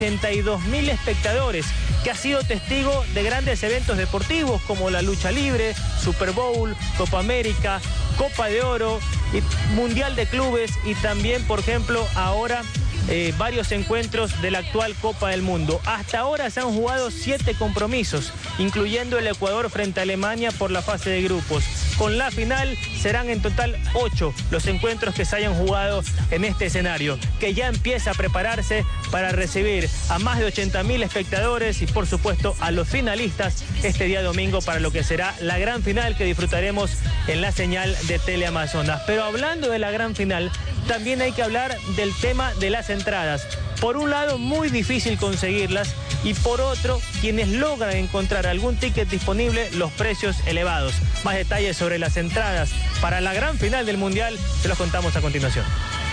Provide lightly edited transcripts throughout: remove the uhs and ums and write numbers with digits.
82.000 espectadores, que ha sido testigo de grandes eventos deportivos como la lucha libre, Super Bowl, Copa América, Copa de Oro, Mundial de Clubes y también, por ejemplo, ahora varios encuentros de la actual Copa del Mundo. Hasta ahora se han jugado 7 compromisos, incluyendo el Ecuador frente a Alemania por la fase de grupos. Con la final serán en total 8 los encuentros que se hayan jugado en este escenario, que ya empieza a prepararse para recibir a más de 80.000 espectadores y, por supuesto, a los finalistas este día domingo para lo que será la gran final que disfrutaremos en la señal de Teleamazonas. Pero hablando de la gran final, también hay que hablar del tema de las entradas. Por un lado, muy difícil conseguirlas, y por otro, quienes logran encontrar algún ticket disponible, los precios elevados. Más detalles sobre las entradas para la gran final del Mundial se los contamos a continuación.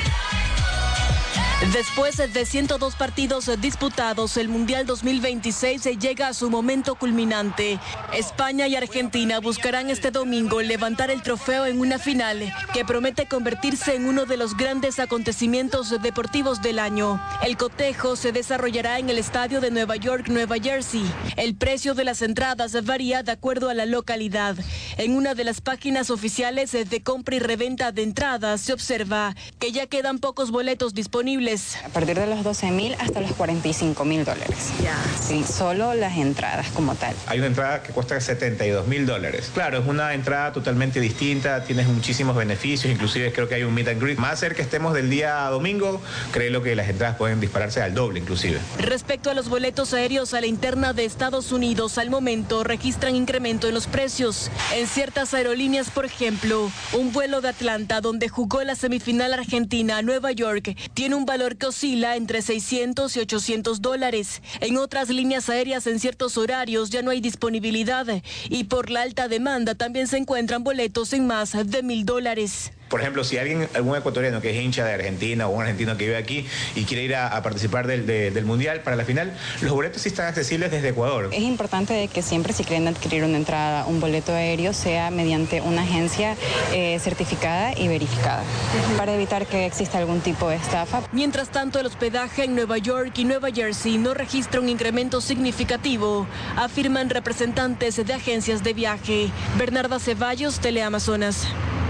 Después de 102 partidos disputados, el Mundial 2026 llega a su momento culminante. España y Argentina buscarán este domingo levantar el trofeo en una final que promete convertirse en uno de los grandes acontecimientos deportivos del año. El cotejo se desarrollará en el estadio de Nueva York, Nueva Jersey. El precio de las entradas varía de acuerdo a la localidad. En una de las páginas oficiales de compra y reventa de entradas se observa que ya quedan pocos boletos disponibles. A partir de los $12.000 hasta los $45.000. Sí, solo las entradas como tal. Hay una entrada que cuesta $72.000. Claro, es una entrada totalmente distinta, tienes muchísimos beneficios, inclusive creo que hay un meet and greet. Más cerca que estemos del día domingo, creo que las entradas pueden dispararse al doble inclusive. Respecto a los boletos aéreos a la interna de Estados Unidos, al momento registran incremento en los precios. En ciertas aerolíneas, por ejemplo, un vuelo de Atlanta, donde jugó la semifinal Argentina a Nueva York, tiene un valor que oscila entre $600 y $800. En otras líneas aéreas en ciertos horarios ya no hay disponibilidad, y por la alta demanda también se encuentran boletos en más de $1.000. Por ejemplo, si algún ecuatoriano que es hincha de Argentina o un argentino que vive aquí y quiere ir a participar del Mundial para la final, los boletos sí están accesibles desde Ecuador. Es importante de que siempre, si quieren adquirir una entrada, un boleto aéreo, sea mediante una agencia certificada y verificada, para evitar que exista algún tipo de estafa. Mientras tanto, el hospedaje en Nueva York y Nueva Jersey no registra un incremento significativo, afirman representantes de agencias de viaje. Bernarda Ceballos, Teleamazonas.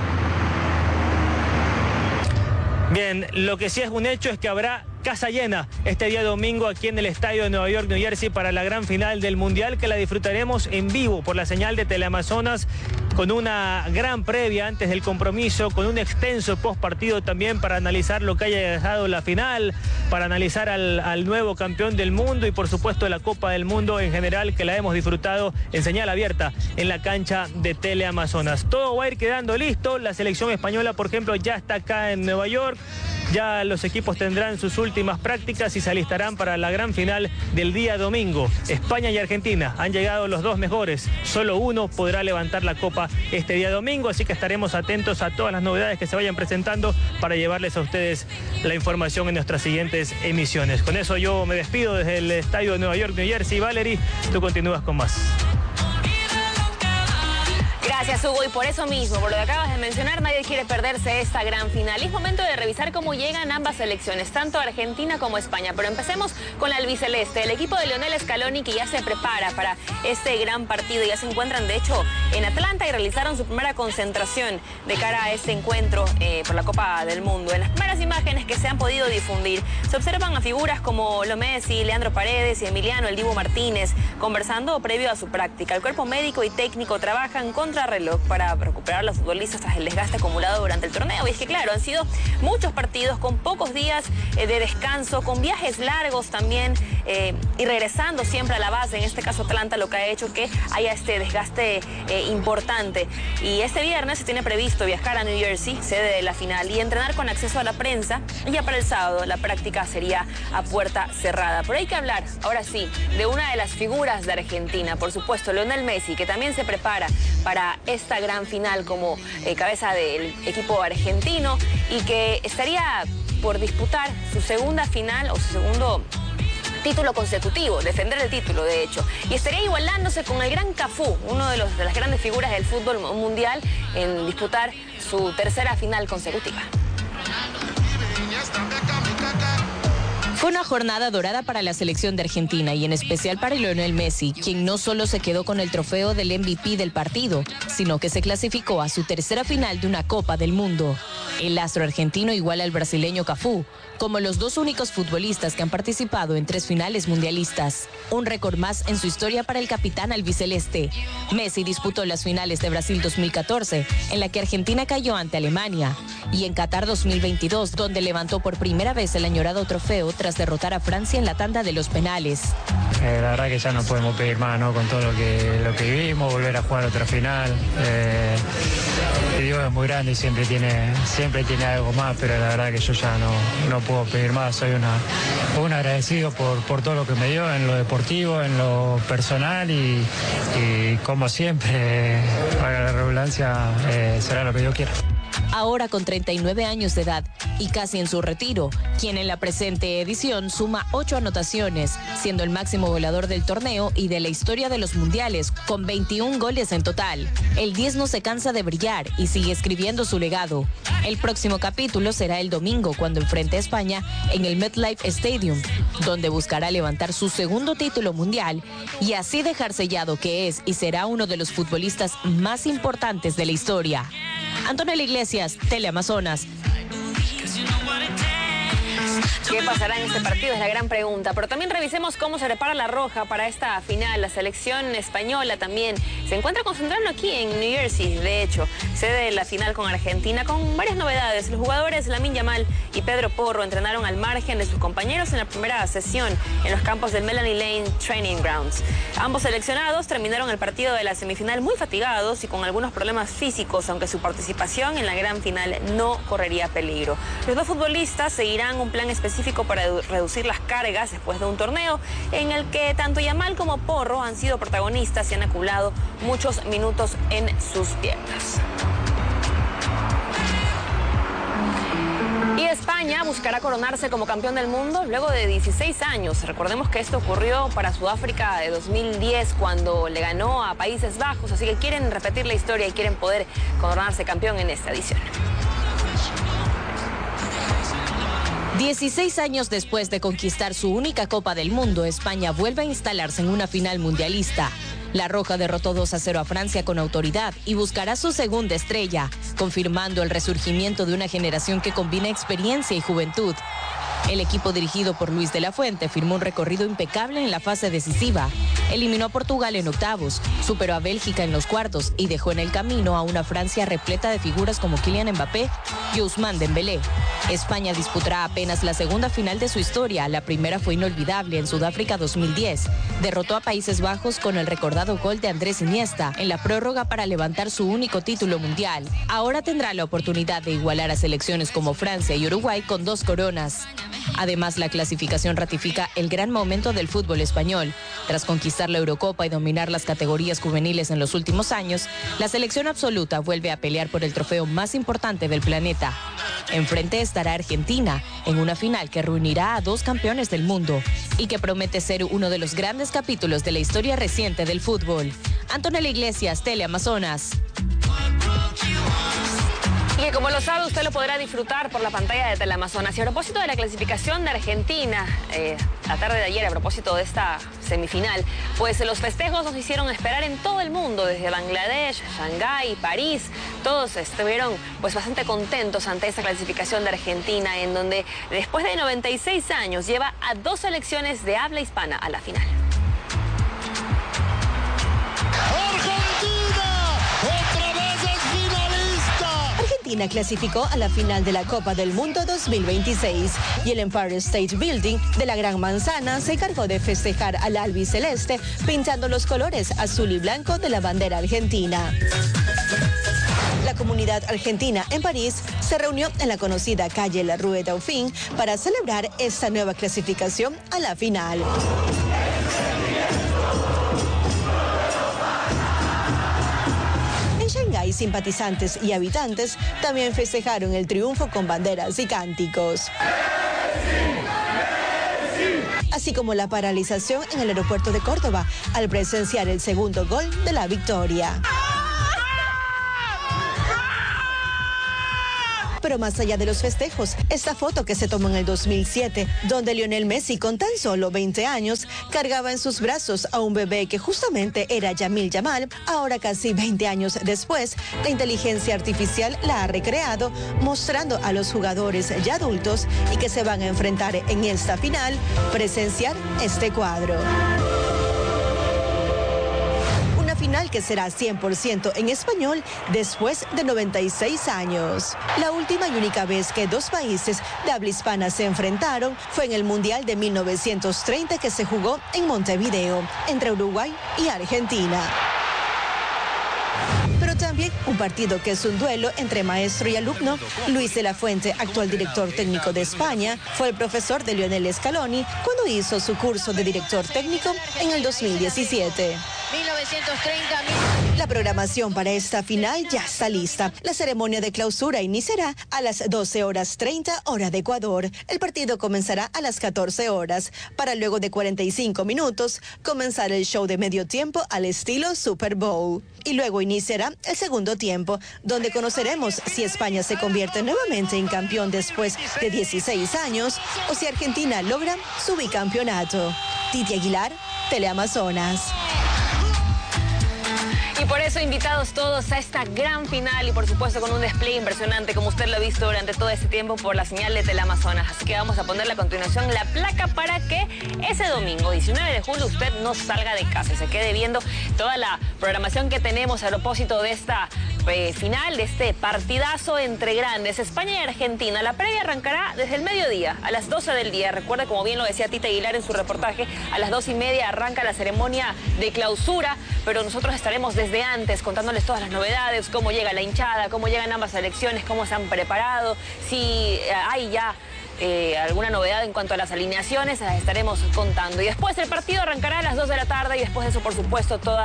Bien, lo que sí es un hecho es que habrá casa llena este día domingo aquí en el estadio de Nueva York, New Jersey, para la gran final del Mundial, que la disfrutaremos en vivo por la señal de Teleamazonas, con una gran previa antes del compromiso, con un extenso postpartido también para analizar lo que haya dejado la final, para analizar al nuevo campeón del mundo y, por supuesto, la Copa del Mundo en general, que la hemos disfrutado en señal abierta en la cancha de Teleamazonas. Todo va a ir quedando listo. La selección española, por ejemplo, ya está acá en Nueva York. Ya los equipos tendrán sus últimas prácticas y se alistarán para la gran final del día domingo. España y Argentina han llegado los dos mejores. Solo uno podrá levantar la copa este día domingo, así que estaremos atentos a todas las novedades que se vayan presentando para llevarles a ustedes la información en nuestras siguientes emisiones. Con eso yo me despido desde el estadio de Nueva York, New Jersey. Valerie, tú continúas con más. Gracias, Hugo, y por eso mismo, por lo que acabas de mencionar, nadie quiere perderse esta gran final. Es momento de revisar cómo llegan ambas selecciones, tanto Argentina como España. Pero empecemos con la albiceleste, el equipo de Lionel Scaloni, que ya se prepara para este gran partido. Ya se encuentran, de hecho, en Atlanta y realizaron su primera concentración de cara a este encuentro por la Copa del Mundo. En las primeras imágenes que se han podido difundir, se observan a figuras como Leo Messi, Leandro Paredes y Emiliano El Dibu Martínez conversando previo a su práctica. El cuerpo médico y técnico trabajan contra reloj para recuperar a los futbolistas tras el desgaste acumulado durante el torneo. Y es que, claro, han sido muchos partidos con pocos días de descanso, con viajes largos también, y regresando siempre a la base, en este caso Atlanta, lo que ha hecho que haya este desgaste importante. Y este viernes se tiene previsto viajar a New Jersey, sede de la final, y entrenar con acceso a la prensa. Y ya para el sábado la práctica sería a puerta cerrada. Pero hay que hablar, ahora sí, de una de las figuras de Argentina, por supuesto, Lionel Messi, que también se prepara para esta gran final como cabeza del equipo argentino, y que estaría por disputar su segunda final o su segundo título consecutivo, defender el título de hecho, y estaría igualándose con el gran Cafú, uno de las grandes figuras del fútbol mundial, en disputar su tercera final consecutiva. Fue una jornada dorada para la selección de Argentina y en especial para Lionel Messi, quien no solo se quedó con el trofeo del MVP del partido, sino que se clasificó a su tercera final de una Copa del Mundo. El astro argentino iguala al brasileño Cafú, como los dos únicos futbolistas que han participado en 3 finales mundialistas. Un récord más en su historia para el capitán albiceleste. Messi disputó las finales de Brasil 2014, en la que Argentina cayó ante Alemania, y en Qatar 2022, donde levantó por primera vez el añorado trofeo tras derrotar a Francia en la tanda de los penales. La verdad que ya no podemos pedir más, ¿no? Con todo lo que vivimos, volver a jugar otra final. Dios es muy grande y siempre tiene algo más, pero la verdad que yo ya no puedo pedir más. Soy un agradecido por todo lo que me dio en lo deportivo, en lo personal y como siempre, para la redundancia, será lo que yo quiera. Ahora con 39 años de edad y casi en su retiro, quien en la presente edición suma 8 anotaciones, siendo el máximo goleador del torneo y de la historia de los mundiales, con 21 goles en total. El 10 no se cansa de brillar y sigue escribiendo su legado. El próximo capítulo será el domingo, cuando enfrente a España en el MetLife Stadium, donde buscará levantar su segundo título mundial y así dejar sellado que es y será uno de los futbolistas más importantes de la historia. Antonella Iglesias, Teleamazonas. ¿Qué pasará en este partido? Es la gran pregunta. Pero también revisemos cómo se prepara la Roja para esta final. La selección española también se encuentra concentrando aquí en New Jersey. De hecho, sede de la final con Argentina con varias novedades. Los jugadores Lamine Yamal y Pedro Porro entrenaron al margen de sus compañeros en la primera sesión en los campos del Melanie Lane Training Grounds. Ambos seleccionados terminaron el partido de la semifinal muy fatigados y con algunos problemas físicos, aunque su participación en la gran final no correría peligro. Los dos futbolistas seguirán un plan específico para reducir las cargas después de un torneo en el que tanto Yamal como Porro han sido protagonistas y han acumulado muchos minutos en sus piernas. Y España buscará coronarse como campeón del mundo luego de 16 años. Recordemos que esto ocurrió para Sudáfrica de 2010 cuando le ganó a Países Bajos, así que quieren repetir la historia y quieren poder coronarse campeón en esta edición. 16 años después de conquistar su única Copa del Mundo, España vuelve a instalarse en una final mundialista. La Roja derrotó 2-0 a Francia con autoridad y buscará su segunda estrella, confirmando el resurgimiento de una generación que combina experiencia y juventud. El equipo dirigido por Luis de la Fuente firmó un recorrido impecable en la fase decisiva. Eliminó a Portugal en octavos, superó a Bélgica en los cuartos y dejó en el camino a una Francia repleta de figuras como Kylian Mbappé y Ousmane Dembélé. España disputará apenas la segunda final de su historia. La primera fue inolvidable en Sudáfrica 2010. Derrotó a Países Bajos con el recordado gol de Andrés Iniesta en la prórroga para levantar su único título mundial. Ahora tendrá la oportunidad de igualar a selecciones como Francia y Uruguay con 2 coronas. Además, la clasificación ratifica el gran momento del fútbol español. Tras conquistar la Eurocopa y dominar las categorías juveniles en los últimos años, la selección absoluta vuelve a pelear por el trofeo más importante del planeta. Enfrente estará Argentina, en una final que reunirá a 2 campeones del mundo y que promete ser uno de los grandes capítulos de la historia reciente del fútbol. Antonella Iglesias, Teleamazonas. Y que como lo sabe, usted lo podrá disfrutar por la pantalla de Teleamazonas. Y a propósito de la clasificación de Argentina, la tarde de ayer, a propósito de esta semifinal, pues los festejos nos hicieron esperar en todo el mundo, desde Bangladesh, Shanghái, París. Todos estuvieron pues bastante contentos ante esta clasificación de Argentina, en donde después de 96 años lleva a 2 selecciones de habla hispana a la final. Argentina clasificó a la final de la Copa del Mundo 2026 y el Empire State Building de la Gran Manzana se encargó de festejar al albiceleste pintando los colores azul y blanco de la bandera argentina. La comunidad argentina en París se reunió en la conocida calle La Rue Dauphine para celebrar esta nueva clasificación a la final. En Shanghái, simpatizantes y habitantes también festejaron el triunfo con banderas y cánticos. Así como la paralización en el aeropuerto de Córdoba al presenciar el segundo gol de la victoria. Pero más allá de los festejos, esta foto que se tomó en el 2007, donde Lionel Messi, con tan solo 20 años, cargaba en sus brazos a un bebé que justamente era Yamil Yamal, ahora casi 20 años después, la inteligencia artificial la ha recreado, mostrando a los jugadores ya adultos y que se van a enfrentar en esta final, presenciar este cuadro. Una final que será 100% en español después de 96 años. La última y única vez que dos países de habla hispana se enfrentaron fue en el Mundial de 1930 que se jugó en Montevideo, entre Uruguay y Argentina. Pero también un partido que es un duelo entre maestro y alumno. Luis de la Fuente, actual director técnico de España, fue el profesor de Lionel Scaloni cuando hizo su curso de director técnico en el 2017. 1930. La programación para esta final ya está lista. La ceremonia de clausura iniciará a las 12:30 hora de Ecuador. El partido comenzará a las 14 horas, para luego de 45 minutos comenzar el show de medio tiempo al estilo Super Bowl. Y luego iniciará el segundo tiempo, donde conoceremos si España se convierte nuevamente en campeón después de 16 años o si Argentina logra su bicampeonato. Titi Aguilar, Teleamazonas. Y por eso invitados todos a esta gran final y por supuesto con un display impresionante como usted lo ha visto durante todo este tiempo por la señal de Teleamazonas. Así que vamos a ponerle a continuación la placa para que ese domingo 19 de julio usted no salga de casa y se quede viendo toda la programación que tenemos a propósito de esta final, de este partidazo entre grandes, España y Argentina. La previa arrancará desde el mediodía, a las 12 del día. Recuerde, como bien lo decía Tita Aguilar en su reportaje, a las 2:30 arranca la ceremonia de clausura, pero nosotros estaremos desde antes contándoles todas las novedades, cómo llega la hinchada, cómo llegan ambas selecciones, cómo se han preparado, si hay ya alguna novedad en cuanto a las alineaciones, las estaremos contando. Y después el partido arrancará a las 2 de la tarde y después de eso, por supuesto, todo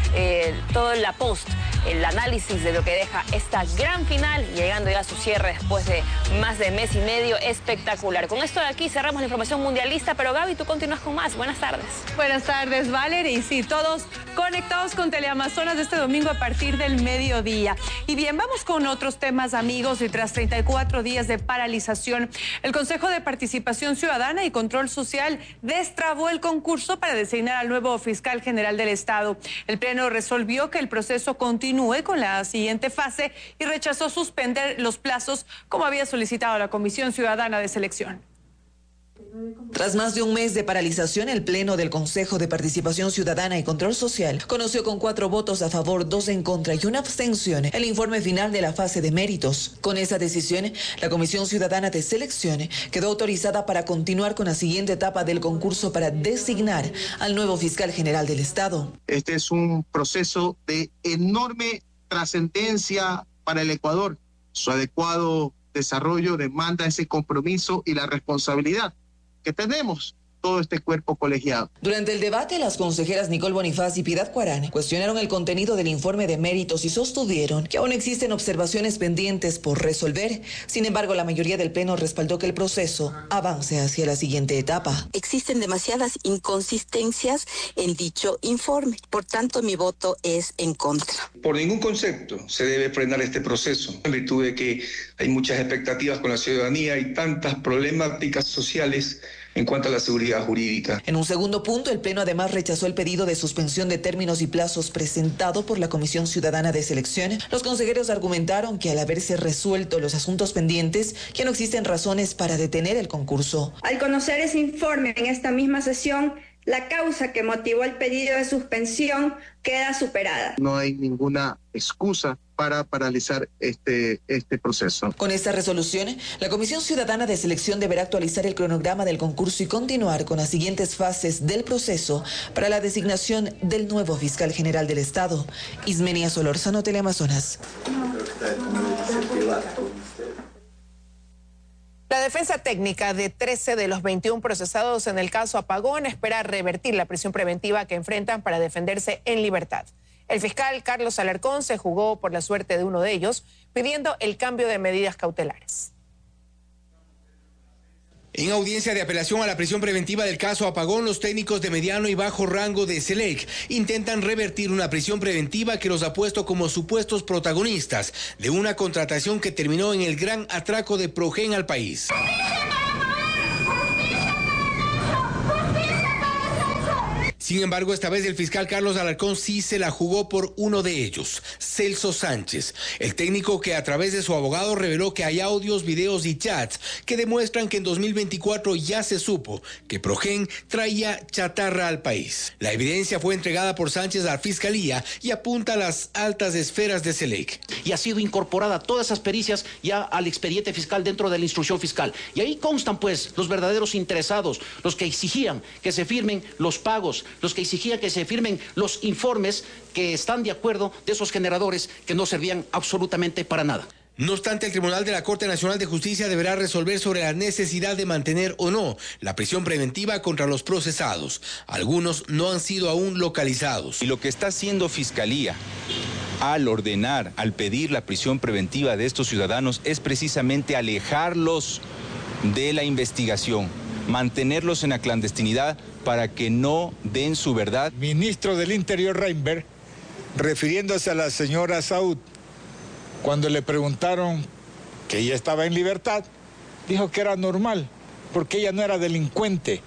la post, el análisis de lo que deja esta gran final, llegando ya a su cierre después de más de mes y medio espectacular. Con esto de aquí cerramos la información mundialista, pero Gaby, tú continúas con más. Buenas tardes. Buenas tardes, Valeria. Y sí, todos conectados con Teleamazonas de este domingo a partir del mediodía. Y bien, vamos con otros temas, amigos. Y tras 34 días de paralización, el Consejo de Participación Ciudadana y Control Social destrabó el concurso para designar al nuevo fiscal general del Estado. El Pleno resolvió que el proceso continúe con la siguiente fase y rechazó suspender los plazos como había solicitado la Comisión Ciudadana de Selección. Tras más de un mes de paralización, el Pleno del Consejo de Participación Ciudadana y Control Social conoció con 4 votos a favor, 2 en contra y 1 abstención el informe final de la fase de méritos. Con esa decisión, la Comisión Ciudadana de Selección quedó autorizada para continuar con la siguiente etapa del concurso para designar al nuevo fiscal general del Estado. Este es un proceso de enorme trascendencia para el Ecuador. Su adecuado desarrollo demanda ese compromiso y la responsabilidad que tenemos todo este cuerpo colegiado. Durante el debate, las consejeras Nicole Bonifaz y Piedad Cuarán cuestionaron el contenido del informe de méritos y sostuvieron que aún existen observaciones pendientes por resolver. Sin embargo, la mayoría del Pleno respaldó que el proceso avance hacia la siguiente etapa. Existen demasiadas inconsistencias en dicho informe. Por tanto, mi voto es en contra. Por ningún concepto se debe frenar este proceso, en virtud de que hay muchas expectativas con la ciudadanía y tantas problemáticas sociales en cuanto a la seguridad jurídica. En un segundo punto, el Pleno además rechazó el pedido de suspensión de términos y plazos presentado por la Comisión Ciudadana de Selección. Los consejeros argumentaron que al haberse resuelto los asuntos pendientes, ya no existen razones para detener el concurso. Al conocer ese informe en esta misma sesión, la causa que motivó el pedido de suspensión queda superada. No hay ninguna excusa para paralizar este proceso. Con esta resolución, la Comisión Ciudadana de Selección deberá actualizar el cronograma del concurso y continuar con las siguientes fases del proceso para la designación del nuevo fiscal general del Estado. Ismenia Solórzano, Teleamazonas. La defensa técnica de 13 de los 21 procesados en el caso Apagón espera revertir la prisión preventiva que enfrentan para defenderse en libertad. El fiscal Carlos Alarcón se jugó por la suerte de uno de ellos, pidiendo el cambio de medidas cautelares. En audiencia de apelación a la prisión preventiva del caso Apagón, los técnicos de mediano y bajo rango de SELEC intentan revertir una prisión preventiva que los ha puesto como supuestos protagonistas de una contratación que terminó en el gran atraco de Progen al país. Sin embargo, esta vez el fiscal Carlos Alarcón sí se la jugó por uno de ellos, Celso Sánchez, el técnico que a través de su abogado reveló que hay audios, videos y chats que demuestran que en 2024 ya se supo que Progen traía chatarra al país. La evidencia fue entregada por Sánchez a la Fiscalía y apunta a las altas esferas de SELEC. Y ha sido incorporada todas esas pericias ya al expediente fiscal dentro de la instrucción fiscal. Y ahí constan pues los verdaderos interesados, los que exigían que se firmen los pagos, los que exigían que se firmen los informes que están de acuerdo de esos generadores que no servían absolutamente para nada. No obstante, el Tribunal de la Corte Nacional de Justicia deberá resolver sobre la necesidad de mantener o no la prisión preventiva contra los procesados. Algunos no han sido aún localizados. Y lo que está haciendo Fiscalía al ordenar, al pedir la prisión preventiva de estos ciudadanos es precisamente alejarlos de la investigación, mantenerlos en la clandestinidad para que no den su verdad. Ministro del Interior Reinberg, refiriéndose a la señora Saúd, cuando le preguntaron que ella estaba en libertad, dijo que era normal, porque ella no era delincuente.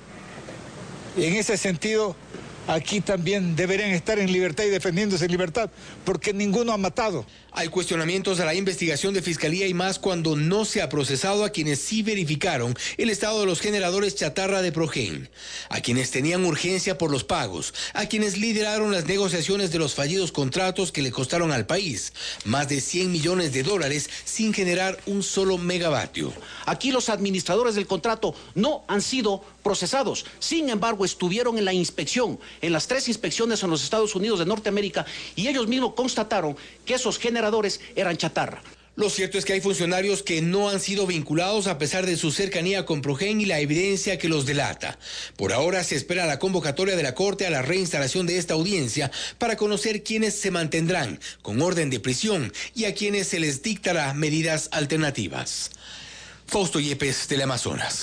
En ese sentido, aquí también deberían estar en libertad y defendiéndose en libertad, porque ninguno ha matado. Hay cuestionamientos a la investigación de Fiscalía y más cuando no se ha procesado a quienes sí verificaron el estado de los generadores chatarra de Progen, a quienes tenían urgencia por los pagos, a quienes lideraron las negociaciones de los fallidos contratos que le costaron al país más de $100 millones sin generar un solo megavatio. Aquí los administradores del contrato no han sido procesados, sin embargo estuvieron en la inspección, en las 3 inspecciones en los Estados Unidos de Norteamérica, y ellos mismos constataron que esos generadores eran chatarra. Lo cierto es que hay funcionarios que no han sido vinculados a pesar de su cercanía con Progen y la evidencia que los delata. Por ahora se espera la convocatoria de la Corte a la reinstalación de esta audiencia para conocer quiénes se mantendrán con orden de prisión y a quienes se les dictará medidas alternativas. Fausto Yepes, Teleamazonas.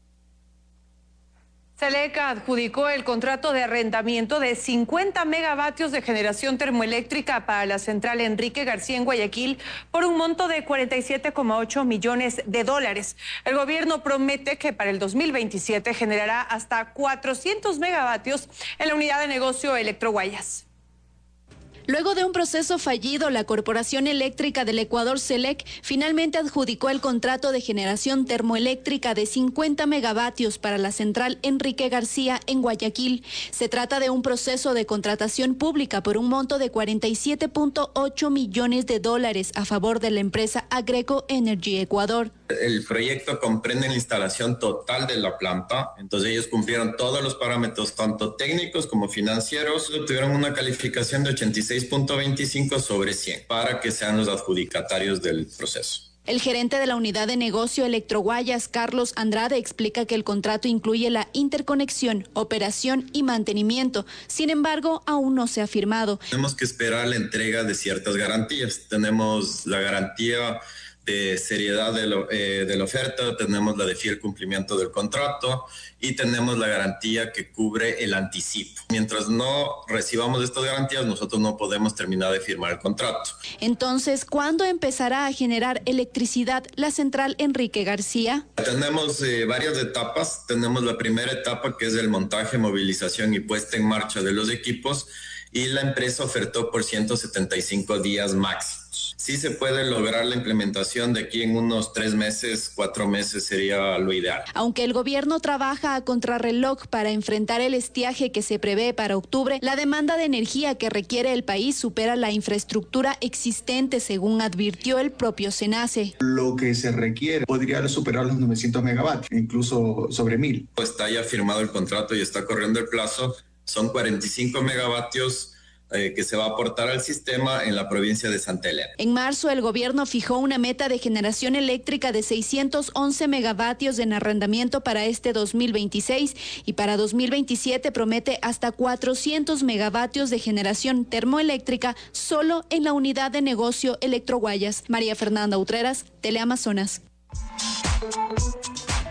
SELEC adjudicó el contrato de arrendamiento de 50 megavatios de generación termoeléctrica para la central Enrique García en Guayaquil por un monto de $47,8 millones. El gobierno promete que para el 2027 generará hasta 400 megavatios en la unidad de negocio Electroguayas. Luego de un proceso fallido, la Corporación Eléctrica del Ecuador, SELEC, finalmente adjudicó el contrato de generación termoeléctrica de 50 megavatios para la central Enrique García en Guayaquil. Se trata de un proceso de contratación pública por un monto de $47,8 millones a favor de la empresa Agreco Energy Ecuador. El proyecto comprende la instalación total de la planta, entonces ellos cumplieron todos los parámetros, tanto técnicos como financieros. Tuvieron una calificación de 86.25 sobre 100 para que sean los adjudicatarios del proceso. El gerente de la unidad de negocio Electroguayas, Carlos Andrade, explica que el contrato incluye la interconexión, operación y mantenimiento. Sin embargo, aún no se ha firmado. Tenemos que esperar la entrega de ciertas garantías. Tenemos la garantía de seriedad de la oferta, tenemos la de fiel cumplimiento del contrato y tenemos la garantía que cubre el anticipo. Mientras no recibamos estas garantías, nosotros no podemos terminar de firmar el contrato. Entonces, ¿cuándo empezará a generar electricidad la central Enrique García? Tenemos varias etapas. Tenemos la primera etapa, que es el montaje, movilización y puesta en marcha de los equipos, y la empresa ofertó por 175 días máximos. Sí se puede lograr la implementación de aquí en unos 3 meses, 4 meses sería lo ideal. Aunque el gobierno trabaja a contrarreloj para enfrentar el estiaje que se prevé para octubre, la demanda de energía que requiere el país supera la infraestructura existente, según advirtió el propio SENACE. Lo que se requiere podría superar los 900 megavatios, incluso sobre 1000. Está ya firmado el contrato y está corriendo el plazo. Son 45 megavatios que se va a aportar al sistema en la provincia de Santa Elena. En marzo, el gobierno fijó una meta de generación eléctrica de 611 megavatios en arrendamiento para este 2026 y para 2027 promete hasta 400 megavatios de generación termoeléctrica solo en la unidad de negocio Electroguayas. María Fernanda Utreras, Teleamazonas.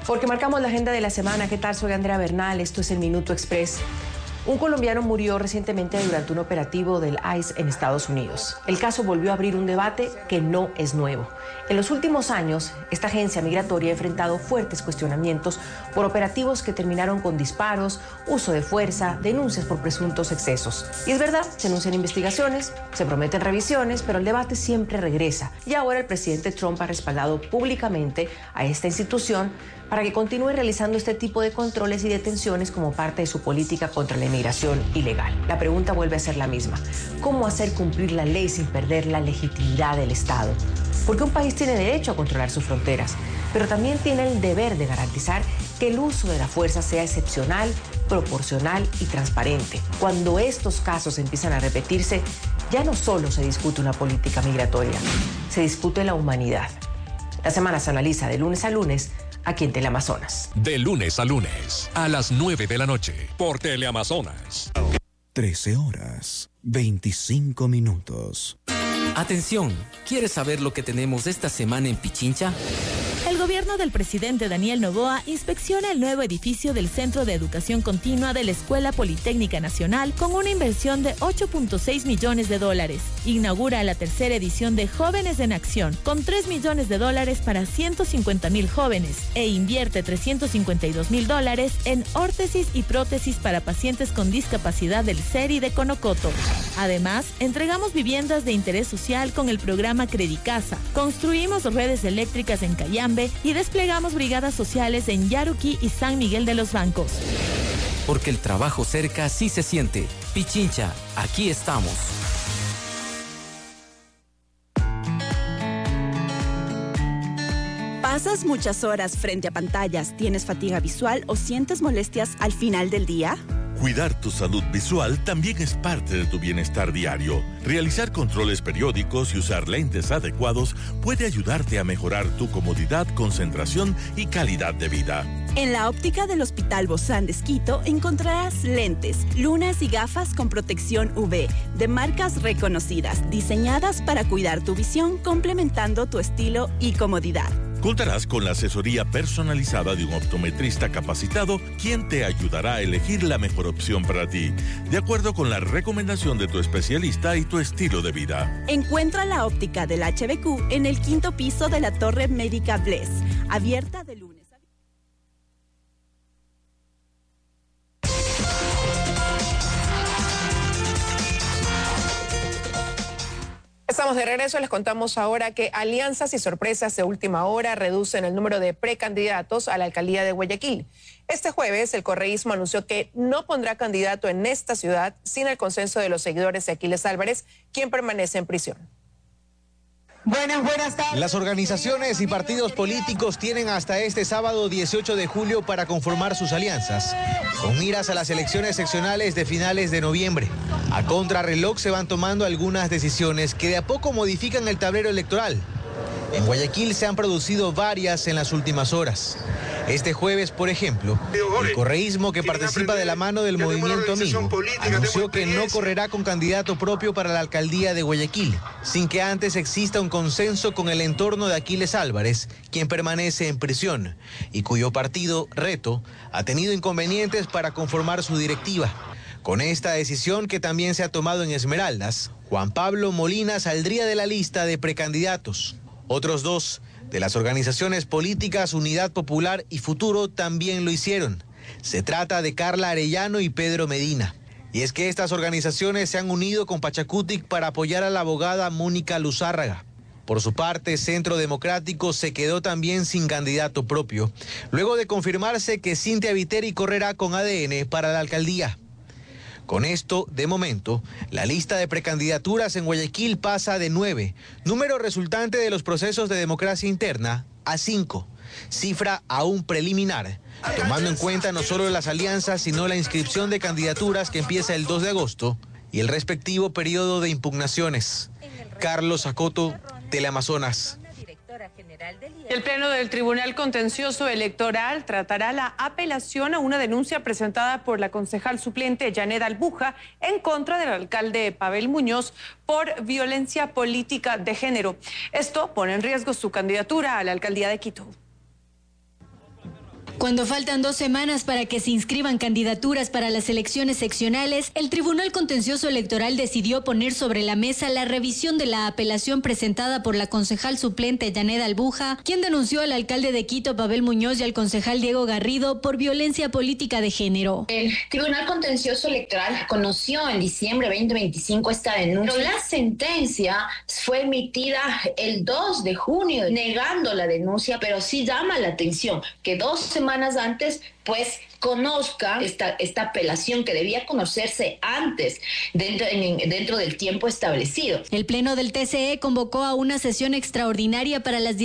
Porque marcamos la agenda de la semana. ¿Qué tal? Soy Andrea Bernal, esto es el Minuto Express. Un colombiano murió recientemente durante un operativo del ICE en Estados Unidos. El caso volvió a abrir un debate que no es nuevo. En los últimos años, esta agencia migratoria ha enfrentado fuertes cuestionamientos por operativos que terminaron con disparos, uso de fuerza, denuncias por presuntos excesos. Y es verdad, se anuncian investigaciones, se prometen revisiones, pero el debate siempre regresa. Y ahora el presidente Trump ha respaldado públicamente a esta institución para que continúe realizando este tipo de controles y detenciones como parte de su política contra la inmigración ilegal. La pregunta vuelve a ser la misma. ¿Cómo hacer cumplir la ley sin perder la legitimidad del Estado? Porque un país tiene derecho a controlar sus fronteras, pero también tiene el deber de garantizar que el uso de la fuerza sea excepcional, proporcional y transparente. Cuando estos casos empiezan a repetirse, ya no solo se discute una política migratoria, se discute la humanidad. La semana se analiza de lunes a lunes aquí en Teleamazonas. De lunes a lunes, a las 9 de la noche, por Teleamazonas. 13 horas, 25 minutos. Atención, ¿quieres saber lo que tenemos esta semana en Pichincha? El gobierno del presidente Daniel Noboa inspecciona el nuevo edificio del Centro de Educación Continua de la Escuela Politécnica Nacional con una inversión de $8.6 millones. Inaugura la tercera edición de Jóvenes en Acción con $3 millones para 150,000 jóvenes e invierte $352,000 en órtesis y prótesis para pacientes con discapacidad del CERI de Conocoto. Además, entregamos viviendas de interés social con el programa Credicasa, construimos redes eléctricas en Cayambe y desplegamos brigadas sociales en Yaruquí y San Miguel de los Bancos. Porque el trabajo cerca sí se siente. Pichincha, aquí estamos. ¿Pasas muchas horas frente a pantallas, tienes fatiga visual o sientes molestias al final del día? Cuidar tu salud visual también es parte de tu bienestar diario. Realizar controles periódicos y usar lentes adecuados puede ayudarte a mejorar tu comodidad, concentración y calidad de vida. En la óptica del Hospital Bozán de Esquito encontrarás lentes, lunas y gafas con protección UV de marcas reconocidas, diseñadas para cuidar tu visión, complementando tu estilo y comodidad. Contarás con la asesoría personalizada de un optometrista capacitado, quien te ayudará a elegir la mejor opción para ti, de acuerdo con la recomendación de tu especialista y tu estilo de vida. Encuentra la óptica del HBQ en el 5º piso de la Torre Médica Bless, abierta de lunes. Estamos de regreso, les contamos ahora que alianzas y sorpresas de última hora reducen el número de precandidatos a la alcaldía de Guayaquil. Este jueves, el correísmo anunció que no pondrá candidato en esta ciudad sin el consenso de los seguidores de Aquiles Álvarez, quien permanece en prisión. Buenas tardes. Las organizaciones y partidos políticos tienen hasta este sábado 18 de julio para conformar sus alianzas, con miras a las elecciones seccionales de finales de noviembre. A contrarreloj se van tomando algunas decisiones que de a poco modifican el tablero electoral. En Guayaquil se han producido varias en las últimas horas. Este jueves, por ejemplo, el correísmo, que participa de la mano del movimiento Amigo, anunció que no correrá con candidato propio para la alcaldía de Guayaquil, sin que antes exista un consenso con el entorno de Aquiles Álvarez, quien permanece en prisión y cuyo partido, Reto, ha tenido inconvenientes para conformar su directiva. Con esta decisión, que también se ha tomado en Esmeraldas, Juan Pablo Molina saldría de la lista de precandidatos. Otros dos de las organizaciones políticas Unidad Popular y Futuro también lo hicieron. Se trata de Carla Arellano y Pedro Medina. Y es que estas organizaciones se han unido con Pachacutic para apoyar a la abogada Mónica Luzárraga. Por su parte, Centro Democrático se quedó también sin candidato propio, luego de confirmarse que Cintia Viteri correrá con ADN para la alcaldía. Con esto, de momento, la lista de precandidaturas en Guayaquil pasa de 9, número resultante de los procesos de democracia interna, a 5, cifra aún preliminar, tomando en cuenta no solo las alianzas, sino la inscripción de candidaturas que empieza el 2 de agosto y el respectivo periodo de impugnaciones. Carlos Acoto, Teleamazonas. El Pleno del Tribunal Contencioso Electoral tratará la apelación a una denuncia presentada por la concejal suplente Janet Albuja en contra del alcalde Pavel Muñoz por violencia política de género. Esto pone en riesgo su candidatura a la alcaldía de Quito. Cuando faltan 2 semanas para que se inscriban candidaturas para las elecciones seccionales, el Tribunal Contencioso Electoral decidió poner sobre la mesa la revisión de la apelación presentada por la concejal suplente Yaneda Albuja, quien denunció al alcalde de Quito, Pavel Muñoz, y al concejal Diego Garrido por violencia política de género. El Tribunal Contencioso Electoral conoció en diciembre 2025 esta denuncia, pero la sentencia fue emitida el 2 de junio, negando la denuncia, pero sí llama la atención que 2 semanas antes pues conozca esta apelación que debía conocerse antes dentro del tiempo establecido. El Pleno del TCE convocó a una sesión extraordinaria para las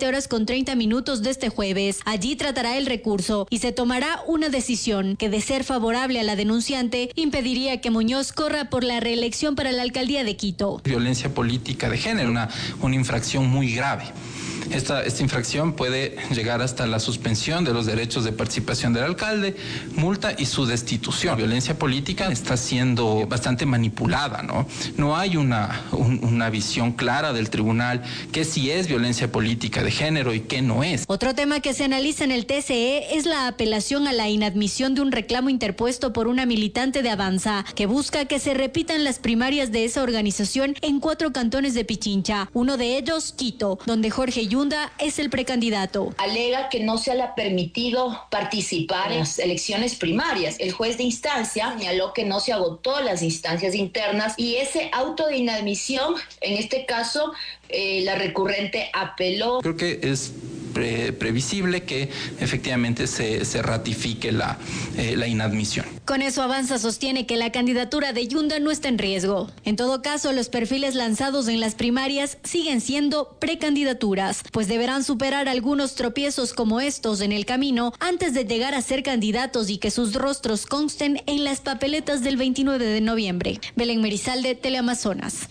17:30 de este jueves. Allí tratará el recurso y se tomará una decisión que, de ser favorable a la denunciante, impediría que Muñoz corra por la reelección para la alcaldía de Quito. Violencia política de género, una infracción muy grave. Esta infracción puede llegar hasta la suspensión de los derechos de participación del alcalde, multa y su destitución. La violencia política está siendo bastante manipulada, ¿no? No hay una visión clara del tribunal que sí es violencia política de género y qué no es. Otro tema que se analiza en el TCE es la apelación a la inadmisión de un reclamo interpuesto por una militante de Avanza que busca que se repitan las primarias de esa organización en 4 cantones de Pichincha, uno de ellos Quito, donde Jorge Yunda es el precandidato. Alega que no se le ha permitido participar en las elecciones primarias. El juez de instancia señaló que no se agotó las instancias internas y ese auto de inadmisión, en este caso, la recurrente apeló. Creo que es previsible que efectivamente se ratifique la inadmisión. Con eso Avanza sostiene que la candidatura de Yunda no está en riesgo. En todo caso, los perfiles lanzados en las primarias siguen siendo precandidaturas, pues deberán superar algunos tropiezos como estos en el camino antes de llegar a ser candidatos y que sus rostros consten en las papeletas del 29 de noviembre. Belén Merizalde, Teleamazonas.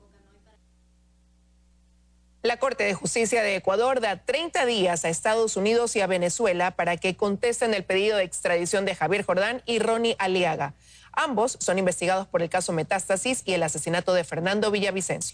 La Corte de Justicia de Ecuador da 30 días a Estados Unidos y a Venezuela para que contesten el pedido de extradición de Javier Jordán y Ronnie Aliaga. Ambos son investigados por el caso Metástasis y el asesinato de Fernando Villavicencio.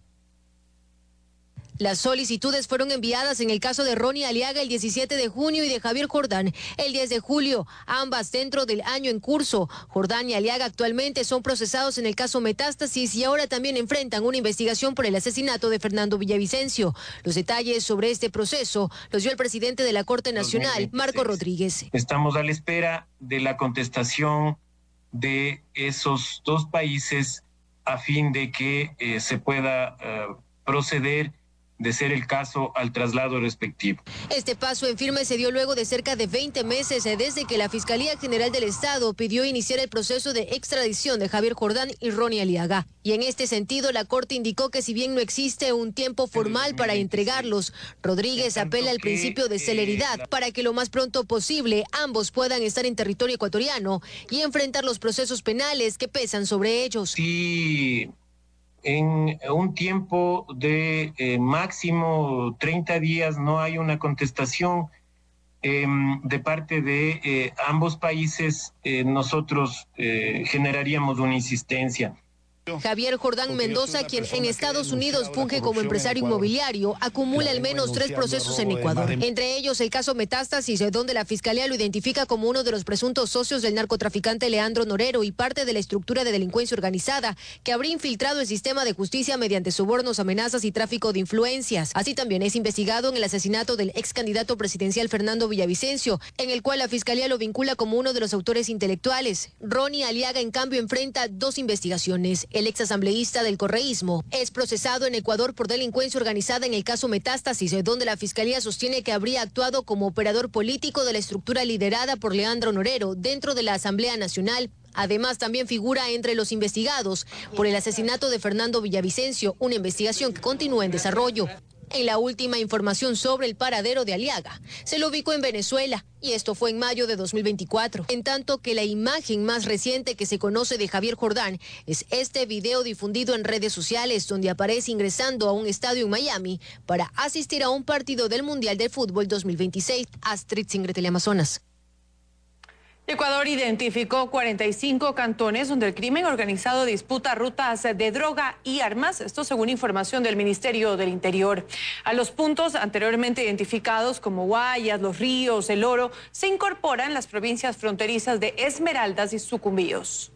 Las solicitudes fueron enviadas en el caso de Ronnie Aliaga el 17 de junio y de Javier Jordán el 10 de julio, ambas dentro del año en curso. Jordán y Aliaga actualmente son procesados en el caso Metástasis y ahora también enfrentan una investigación por el asesinato de Fernando Villavicencio. Los detalles sobre este proceso los dio el presidente de la Corte Nacional, Marco Rodríguez. Estamos a la espera de la contestación de esos 2 países a fin de que se pueda proceder de ser el caso al traslado respectivo. Este paso en firme se dio luego de cerca de 20 meses desde que la Fiscalía General del Estado pidió iniciar el proceso de extradición de Javier Jordán y Ronnie Aliaga. Y en este sentido, la Corte indicó que si bien no existe un tiempo formal para entregarlos, Rodríguez apela al principio de celeridad para que lo más pronto posible ambos puedan estar en territorio ecuatoriano y enfrentar los procesos penales que pesan sobre ellos. Sí. En un tiempo de máximo 30 días no hay una contestación de parte de ambos países, nosotros generaríamos una insistencia. Javier Jordán Mendoza, quien en Estados Unidos funge como empresario inmobiliario, acumula al menos 3 procesos en Ecuador. Entre ellos el caso Metástasis, donde la Fiscalía lo identifica como uno de los presuntos socios del narcotraficante Leandro Norero y parte de la estructura de delincuencia organizada que habría infiltrado el sistema de justicia mediante sobornos, amenazas y tráfico de influencias. Así también es investigado en el asesinato del ex candidato presidencial Fernando Villavicencio, en el cual la Fiscalía lo vincula como uno de los autores intelectuales. Ronnie Aliaga, en cambio, enfrenta 2 investigaciones. El exasambleísta del correísmo es procesado en Ecuador por delincuencia organizada en el caso Metástasis, donde la Fiscalía sostiene que habría actuado como operador político de la estructura liderada por Leandro Norero dentro de la Asamblea Nacional. Además, también figura entre los investigados por el asesinato de Fernando Villavicencio, una investigación que continúa en desarrollo. En la última información sobre el paradero de Aliaga, se lo ubicó en Venezuela, y esto fue en mayo de 2024. En tanto que la imagen más reciente que se conoce de Javier Jordán es este video difundido en redes sociales donde aparece ingresando a un estadio en Miami para asistir a un partido del Mundial de Fútbol 2026. Astrid Singre, Teleamazonas. Ecuador identificó 45 cantones donde el crimen organizado disputa rutas de droga y armas, esto según información del Ministerio del Interior. A los puntos anteriormente identificados como Guayas, Los Ríos, El Oro, se incorporan las provincias fronterizas de Esmeraldas y Sucumbíos.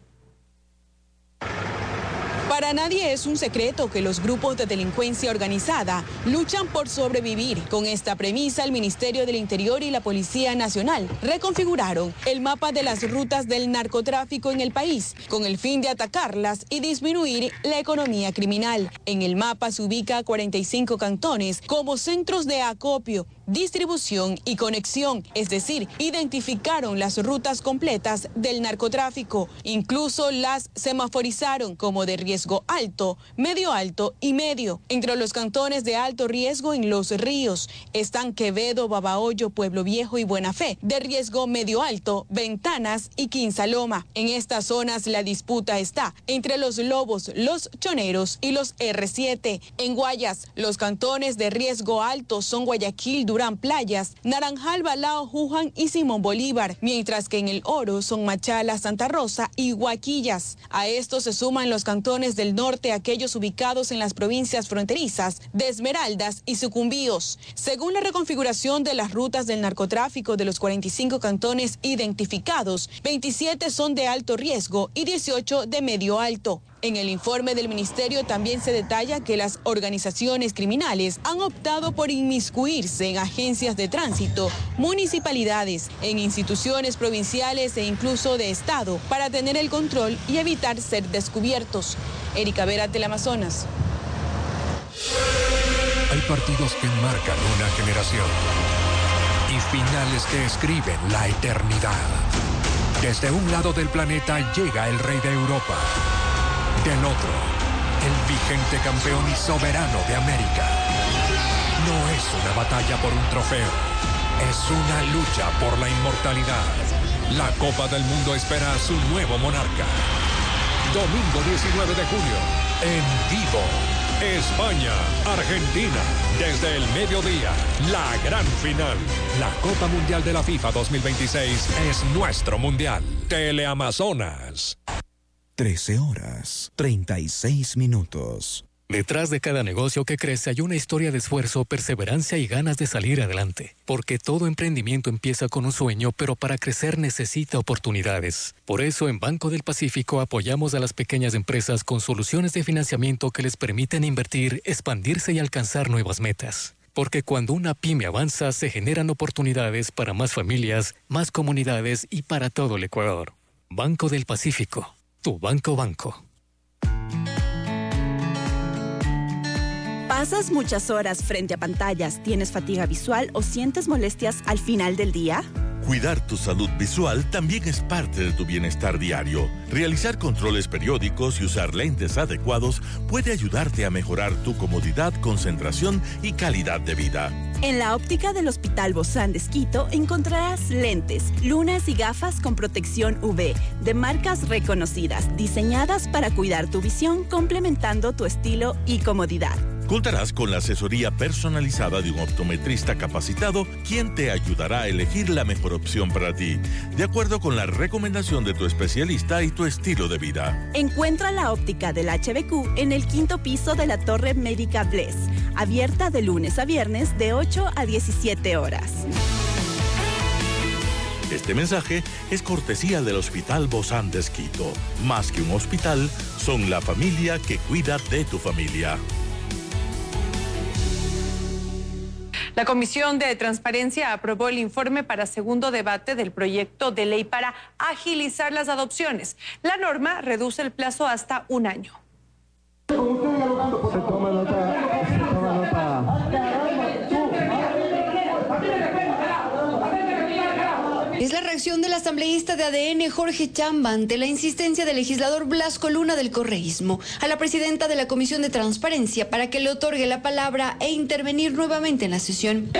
Para nadie es un secreto que los grupos de delincuencia organizada luchan por sobrevivir. Con esta premisa, el Ministerio del Interior y la Policía Nacional reconfiguraron el mapa de las rutas del narcotráfico en el país, con el fin de atacarlas y disminuir la economía criminal. En el mapa se ubica 45 cantones como centros de acopio, distribución y conexión, es decir, identificaron las rutas completas del narcotráfico, incluso las semaforizaron como de riesgo alto, medio alto y medio. Entre los cantones de alto riesgo en Los Ríos están Quevedo, Babahoyo, Pueblo Viejo y Buena Fe, de riesgo medio alto, Ventanas y Quinsaloma. En estas zonas la disputa está entre los Lobos, los Choneros y los R7. En Guayas, los cantones de riesgo alto son Guayaquil, Durán Playas, Naranjal, Balao, Juján y Simón Bolívar, mientras que en El Oro son Machala, Santa Rosa y Huaquillas. A estos se suman los cantones del norte, aquellos ubicados en las provincias fronterizas de Esmeraldas y Sucumbíos. Según la reconfiguración de las rutas del narcotráfico de los 45 cantones identificados, 27 son de alto riesgo y 18 de medio alto. En el informe del ministerio también se detalla que las organizaciones criminales han optado por inmiscuirse en agencias de tránsito, municipalidades, en instituciones provinciales e incluso de Estado para tener el control y evitar ser descubiertos. Erika Vera, Teleamazonas. Hay partidos que marcan una generación y finales que escriben la eternidad. Desde un lado del planeta llega el rey de Europa. Del otro, el vigente campeón y soberano de América. No es una batalla por un trofeo, es una lucha por la inmortalidad. La Copa del Mundo espera a su nuevo monarca. Domingo 19 de junio, en vivo. España, Argentina, desde el mediodía, la gran final. La Copa Mundial de la FIFA 2026 es nuestro mundial. Teleamazonas. 13 horas, 36 minutos. Detrás de cada negocio que crece hay una historia de esfuerzo, perseverancia y ganas de salir adelante. Porque todo emprendimiento empieza con un sueño, pero para crecer necesita oportunidades. Por eso en Banco del Pacífico apoyamos a las pequeñas empresas con soluciones de financiamiento que les permiten invertir, expandirse y alcanzar nuevas metas. Porque cuando una pyme avanza, se generan oportunidades para más familias, más comunidades y para todo el Ecuador. Banco del Pacífico. Tu banco. ¿Pasas muchas horas frente a pantallas, tienes fatiga visual o sientes molestias al final del día? Cuidar tu salud visual también es parte de tu bienestar diario. Realizar controles periódicos y usar lentes adecuados puede ayudarte a mejorar tu comodidad, concentración y calidad de vida. En la óptica del Hospital Bozán de Esquito encontrarás lentes, lunas y gafas con protección UV de marcas reconocidas, diseñadas para cuidar tu visión, complementando tu estilo y comodidad. Contarás con la asesoría personalizada de un optometrista capacitado, quien te ayudará a elegir la mejor opción para ti, de acuerdo con la recomendación de tu especialista y tu estilo de vida. Encuentra la óptica del HBQ en el 5º piso de la Torre Médica Bless, abierta de lunes a viernes de 8 a 17 horas. Este mensaje es cortesía del Hospital Bozán de Esquito. Más que un hospital, son la familia que cuida de tu familia. La Comisión de Transparencia aprobó el informe para segundo debate del proyecto de ley para agilizar las adopciones. La norma reduce el plazo hasta un año. Es la reacción del asambleísta de ADN Jorge Chamba ante la insistencia del legislador Blasco Luna del correísmo a la presidenta de la Comisión de Transparencia para que le otorgue la palabra e intervenir nuevamente en la sesión.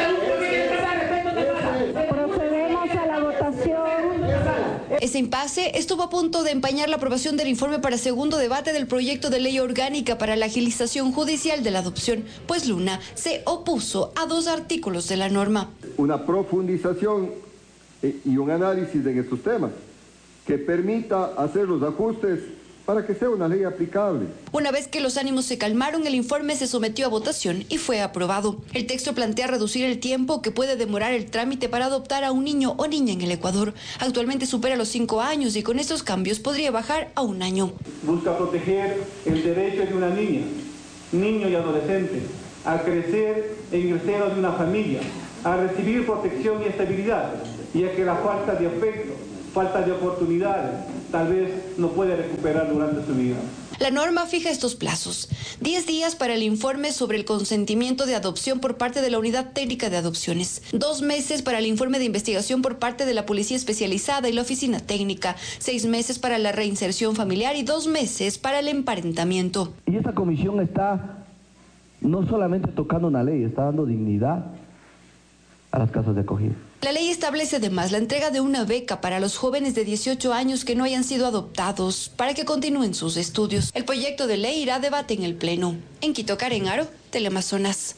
Procedemos a la votación. Ese impasse estuvo a punto de empañar la aprobación del informe para segundo debate del proyecto de ley orgánica para la agilización judicial de la adopción, pues Luna se opuso a 2 artículos de la norma. Una profundización y un análisis en estos temas que permita hacer los ajustes para que sea una ley aplicable. Una vez que los ánimos se calmaron, el informe se sometió a votación y fue aprobado. El texto plantea reducir el tiempo que puede demorar el trámite para adoptar a un niño o niña en el Ecuador. Actualmente supera los 5 años y con estos cambios podría bajar a 1 año. Busca proteger el derecho de una niña, niño y adolescente a crecer en el seno de una familia, a recibir protección y estabilidad, y a que la falta de afecto, falta de oportunidades, tal vez no puede recuperar durante su vida. La norma fija estos plazos: 10 días para el informe sobre el consentimiento de adopción por parte de la Unidad Técnica de Adopciones, 2 meses para el informe de investigación por parte de la Policía Especializada y la Oficina Técnica, 6 meses para la reinserción familiar y 2 meses para el emparentamiento. Y esa comisión está no solamente tocando una ley, está dando dignidad a las casas de acogida. La ley establece además la entrega de una beca para los jóvenes de 18 años que no hayan sido adoptados para que continúen sus estudios. El proyecto de ley irá a debate en el Pleno. En Quito, Karen Aro, Teleamazonas.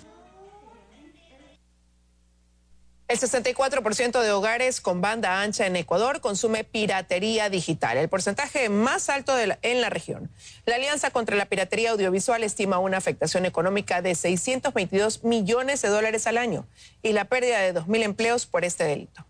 El 64% de hogares con banda ancha en Ecuador consume piratería digital, el porcentaje más alto en la región. La Alianza contra la Piratería Audiovisual estima una afectación económica de $622 millones al año y la pérdida de 2.000 empleos por este delito.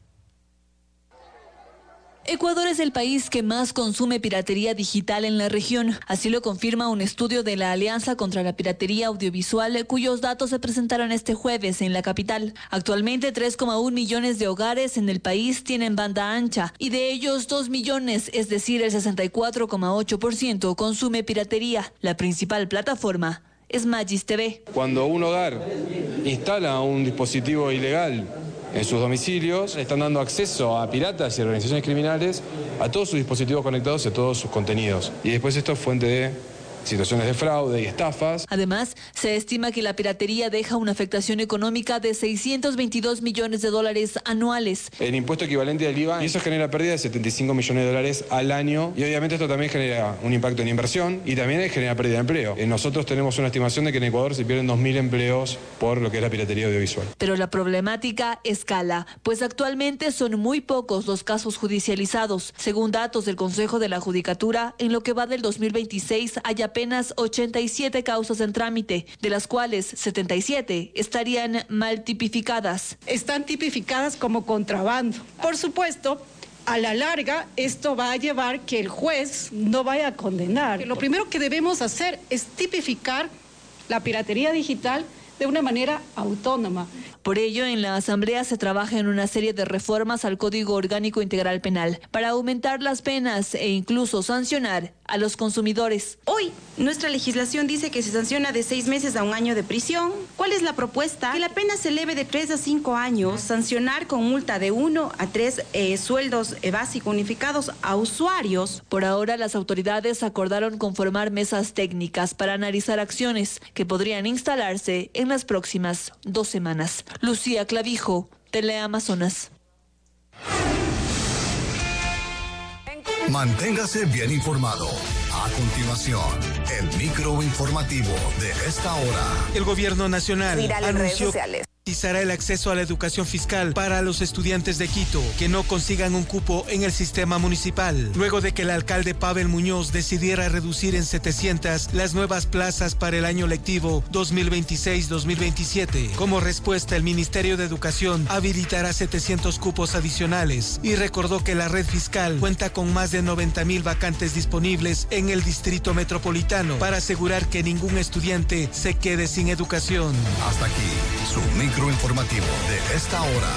Ecuador es el país que más consume piratería digital en la región. Así lo confirma un estudio de la Alianza contra la Piratería Audiovisual, cuyos datos se presentaron este jueves en la capital. Actualmente 3,1 millones de hogares en el país tienen banda ancha y de ellos 2 millones, es decir, el 64,8% consume piratería. La principal plataforma es Magis TV. Cuando un hogar instala un dispositivo ilegal en sus domicilios, están dando acceso a piratas y organizaciones criminales a todos sus dispositivos conectados y a todos sus contenidos. Y después esto es fuente de situaciones de fraude y estafas. Además, se estima que la piratería deja una afectación económica de $622 millones anuales. El impuesto equivalente al IVA, y eso genera pérdida de $75 millones al año. Y obviamente esto también genera un impacto en inversión y también genera pérdida de empleo. Nosotros tenemos una estimación de que en Ecuador se pierden 2.000 empleos por lo que es la piratería audiovisual. Pero la problemática escala, pues actualmente son muy pocos los casos judicializados. Según datos del Consejo de la Judicatura, en lo que va del 2026 hay apenas 87 causas en trámite, de las cuales 77 estarían mal tipificadas. Están tipificadas como contrabando. Por supuesto, a la larga esto va a llevar que el juez no vaya a condenar. Lo primero que debemos hacer es tipificar la piratería digital de una manera autónoma. Por ello, en la Asamblea se trabaja en una serie de reformas al Código Orgánico Integral Penal para aumentar las penas e incluso sancionar a los consumidores. Hoy, nuestra legislación dice que se sanciona de 6 meses a 1 año de prisión. ¿Cuál es la propuesta? Que la pena se eleve de 3 a 5 años, sancionar con multa de 1 a 3 sueldos básicos unificados a usuarios. Por ahora, las autoridades acordaron conformar mesas técnicas para analizar acciones que podrían instalarse en las próximas 2 semanas. Lucía Clavijo, Teleamazonas. Manténgase bien informado. A continuación, el microinformativo de esta hora. El gobierno nacional anunció que garantizará el acceso a la educación fiscal para los estudiantes de Quito que no consigan un cupo en el sistema municipal, luego de que el alcalde Pavel Muñoz decidiera reducir en 700 las nuevas plazas para el año lectivo 2026-2027. Como respuesta, el Ministerio de Educación habilitará 700 cupos adicionales y recordó que la red fiscal cuenta con más de 90,000 vacantes disponibles en el distrito metropolitano para asegurar que ningún estudiante se quede sin educación. Hasta aquí, su microinformativo de esta hora.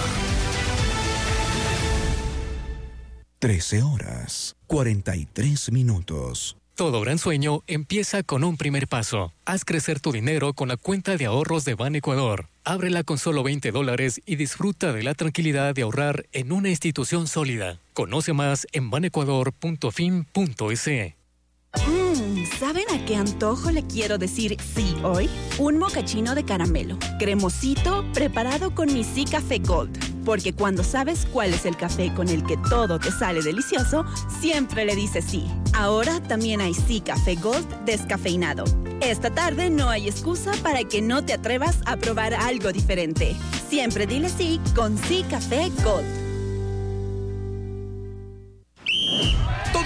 13:43. Todo gran sueño empieza con un primer paso. Haz crecer tu dinero con la cuenta de ahorros de Ban Ecuador. Ábrela con solo $20 y disfruta de la tranquilidad de ahorrar en una institución sólida. Conoce más en banecuador.fin.es. ¿Saben a qué antojo le quiero decir sí hoy? Un mocachino de caramelo, cremosito, preparado con mi Sí Café Gold. Porque cuando sabes cuál es el café con el que todo te sale delicioso, siempre le dices sí. Ahora también hay Sí Café Gold descafeinado. Esta tarde no hay excusa para que no te atrevas a probar algo diferente. Siempre dile sí con Sí Café Gold.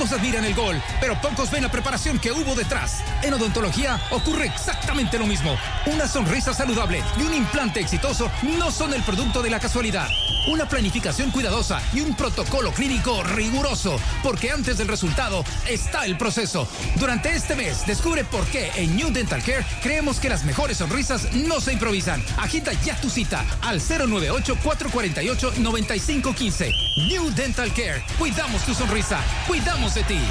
Todos admiran el gol, pero pocos ven la preparación que hubo detrás. En odontología ocurre exactamente lo mismo. Una sonrisa saludable y un implante exitoso no son el producto de la casualidad. Una planificación cuidadosa y un protocolo clínico riguroso, porque antes del resultado está el proceso. Durante este mes, descubre por qué en New Dental Care creemos que las mejores sonrisas no se improvisan. Agenda ya tu cita al 098-448-9515. New Dental Care. Cuidamos tu sonrisa. Cuidamos de ti.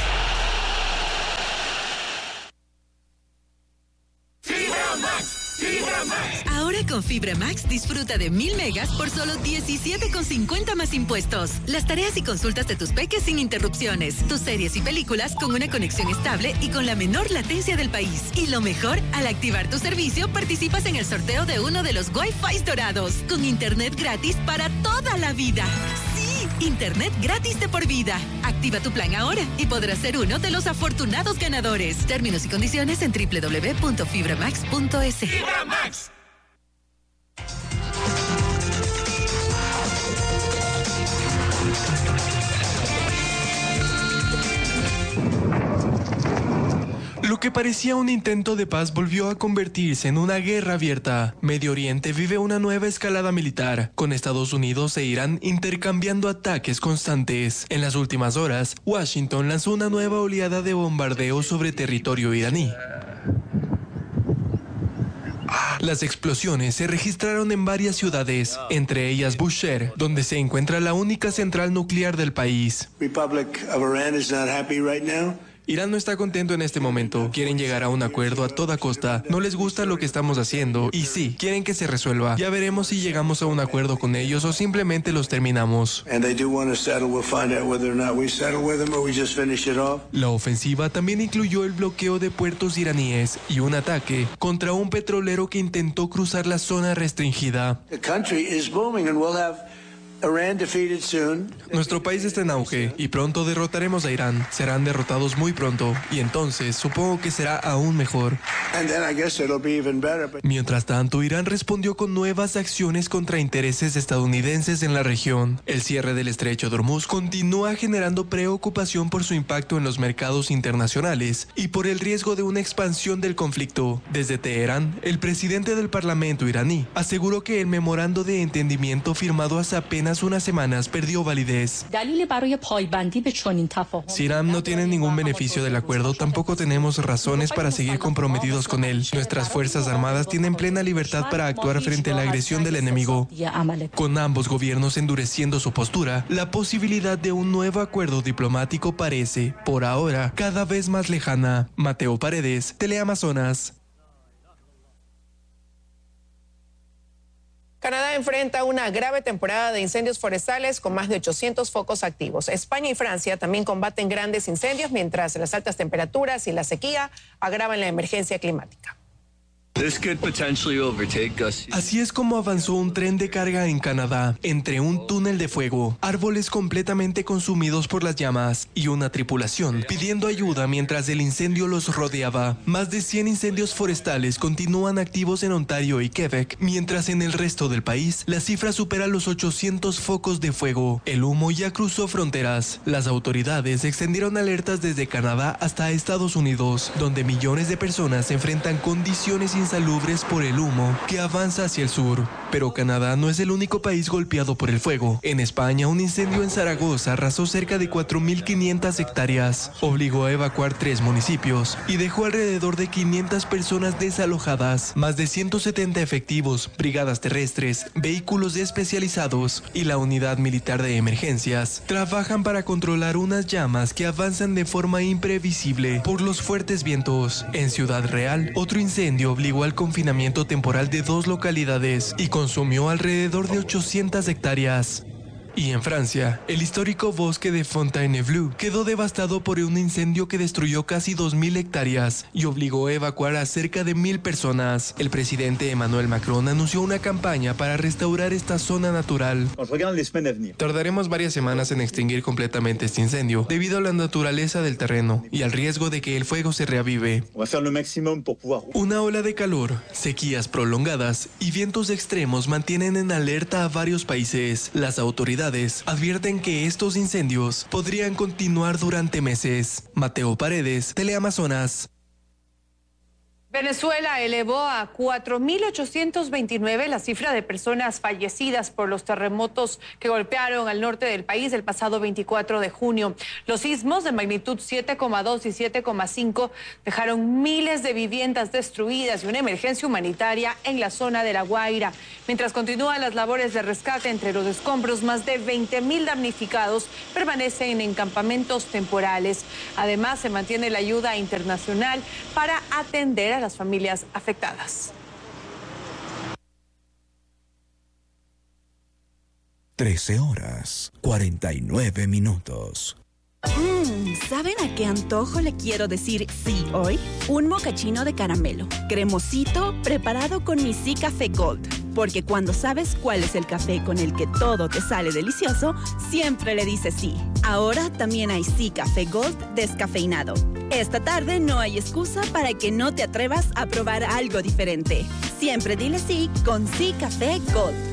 Ahora con Fibra Max disfruta de 1000 megas por solo $17.50 más impuestos. Las tareas y consultas de tus peques sin interrupciones. Tus series y películas con una conexión estable y con la menor latencia del país. Y lo mejor, al activar tu servicio participas en el sorteo de uno de los Wi-Fi dorados. Con internet gratis para toda la vida. ¡Sí! Internet gratis de por vida. Activa tu plan ahora y podrás ser uno de los afortunados ganadores. Términos y condiciones en www.fibramax.es. ¡Fibra Max! Lo que parecía un intento de paz volvió a convertirse en una guerra abierta. Medio Oriente vive una nueva escalada militar, con Estados Unidos e Irán intercambiando ataques constantes. En las últimas horas, Washington lanzó una nueva oleada de bombardeos sobre territorio iraní. Las explosiones se registraron en varias ciudades, entre ellas Bushehr, donde se encuentra la única central nuclear del país. Irán no está contento en este momento. Quieren llegar a un acuerdo a toda costa. No les gusta lo que estamos haciendo y sí, quieren que se resuelva. Ya veremos si llegamos a un acuerdo con ellos o simplemente los terminamos. La ofensiva también incluyó el bloqueo de puertos iraníes y un ataque contra un petrolero que intentó cruzar la zona restringida. Nuestro país está en auge y pronto derrotaremos a Irán. Serán derrotados muy pronto y entonces supongo que será aún mejor. Mientras tanto, Irán respondió con nuevas acciones contra intereses estadounidenses en la región. El cierre del estrecho de Hormuz continúa generando preocupación por su impacto en los mercados internacionales y por el riesgo de una expansión del conflicto. Desde Teherán, el presidente del parlamento iraní aseguró que el memorando de entendimiento firmado hace apenas unas semanas perdió validez. Si Irán no tiene ningún beneficio del acuerdo, tampoco tenemos razones para seguir comprometidos con él. Nuestras fuerzas armadas tienen plena libertad para actuar frente a la agresión del enemigo. Con ambos gobiernos endureciendo su postura, la posibilidad de un nuevo acuerdo diplomático parece, por ahora, cada vez más lejana. Mateo Paredes, Teleamazonas. Canadá enfrenta una grave temporada de incendios forestales con más de 800 focos activos. España y Francia también combaten grandes incendios mientras las altas temperaturas y la sequía agravan la emergencia climática. Así es como avanzó un tren de carga en Canadá, entre un túnel de fuego, árboles completamente consumidos por las llamas y una tripulación pidiendo ayuda mientras el incendio los rodeaba. Más de 100 incendios forestales continúan activos en Ontario y Quebec, mientras en el resto del país la cifra supera los 800 focos de fuego. El humo ya cruzó fronteras. Las autoridades extendieron alertas desde Canadá hasta Estados Unidos, donde millones de personas enfrentan condiciones insalubres por el humo que avanza hacia el sur. Pero Canadá no es el único país golpeado por el fuego. En España, un incendio en Zaragoza arrasó cerca de 4.500 hectáreas, obligó a evacuar 3 municipios y dejó alrededor de 500 personas desalojadas. Más de 170 efectivos, brigadas terrestres, vehículos especializados y la unidad militar de emergencias trabajan para controlar unas llamas que avanzan de forma imprevisible por los fuertes vientos. En Ciudad Real, otro incendio obligó al confinamiento temporal de 2 localidades y consumió alrededor de 800 hectáreas. Y en Francia, el histórico bosque de Fontainebleau quedó devastado por un incendio que destruyó casi 2.000 hectáreas y obligó a evacuar a cerca de 1.000 personas. El presidente Emmanuel Macron anunció una campaña para restaurar esta zona natural. Tardaremos varias semanas en extinguir completamente este incendio, debido a la naturaleza del terreno y al riesgo de que el fuego se reavive. Una ola de calor, sequías prolongadas y vientos extremos mantienen en alerta a varios países. Las autoridades autoridades advierten que estos incendios podrían continuar durante meses. Mateo Paredes, Teleamazonas. Venezuela elevó a 4.829 la cifra de personas fallecidas por los terremotos que golpearon al norte del país el pasado 24 de junio. Los sismos de magnitud 7,2 y 7,5 dejaron miles de viviendas destruidas y una emergencia humanitaria en la zona de La Guaira. Mientras continúan las labores de rescate entre los escombros, más de 20.000 damnificados permanecen en campamentos temporales. Además, se mantiene la ayuda internacional para atender a las familias afectadas. 13:49. ¿Saben a qué antojo le quiero decir sí hoy? Un mocachino de caramelo, cremosito, preparado con mi Sí Café Gold. Porque cuando sabes cuál es el café con el que todo te sale delicioso, siempre le dices sí. Ahora también hay Sí Café Gold descafeinado. Esta tarde no hay excusa para que no te atrevas a probar algo diferente. Siempre dile sí con Sí Café Gold.